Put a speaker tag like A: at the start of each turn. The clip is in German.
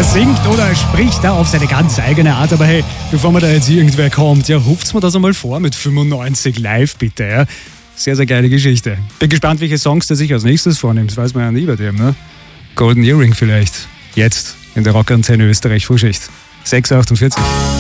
A: Er singt oder spricht da auf seine ganz eigene Art, aber hey, bevor mir da jetzt irgendwer kommt, ja, ruft's mir das einmal vor mit 95 live, bitte, ja. Sehr, sehr geile Geschichte. Bin gespannt, welche Songs der sich als nächstes vornimmt, das weiß man ja nie bei dem, ne? Golden Earring vielleicht, jetzt in der Rockantenne Österreich Frühschicht. 6:48 Uhr.